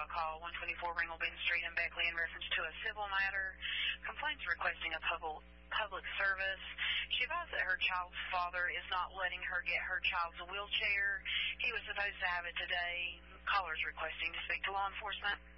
call 124 Ringlebean Street in Beckley in reference to a civil matter. Complaints requesting a public service. She advised that her child's father is not letting her get her child's wheelchair. He was supposed to have it today. Callers requesting to speak to law enforcement.